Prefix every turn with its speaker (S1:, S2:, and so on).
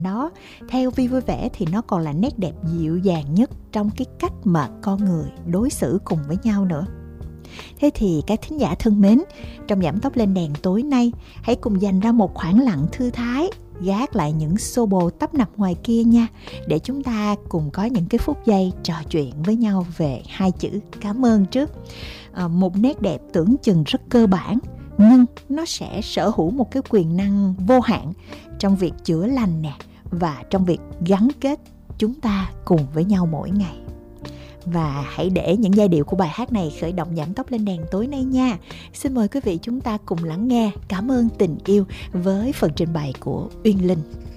S1: đó, theo Vi vui vẻ thì nó còn là nét đẹp dịu dàng nhất trong cái cách mà con người đối xử cùng với nhau nữa. Thế thì các thính giả thân mến, trong Giảm Tóc Lên Đèn tối nay, hãy cùng dành ra một khoảng lặng thư thái, gác lại những xô bồ tấp nập ngoài kia nha, để chúng ta cùng có những cái phút giây trò chuyện với nhau về hai chữ cảm ơn trước. Một nét đẹp tưởng chừng rất cơ bản, nhưng nó sẽ sở hữu một cái quyền năng vô hạn trong việc chữa lành nè, và trong việc gắn kết chúng ta cùng với nhau mỗi ngày. Và hãy để những giai điệu của bài hát này khởi động Giảm Tóc Lên Đèn tối nay nha. Xin mời quý vị chúng ta cùng lắng nghe Cảm ơn tình yêu với phần trình bày của Uyên Linh.